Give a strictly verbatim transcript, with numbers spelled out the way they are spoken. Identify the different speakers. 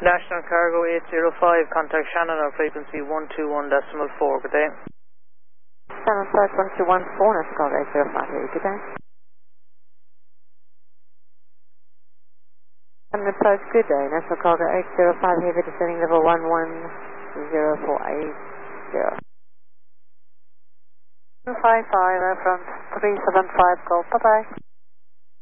Speaker 1: National Cargo eight zero five, contact Shannon on frequency one two one decimal four, good day.
Speaker 2: Shannon flight one two one four, National Cargo eight zero five, good day. Shannon approach, good day, National Cargo eight zero five, heavy descending level one one zero four eight zero.
Speaker 3: two five five, from three seven five, go, bye bye.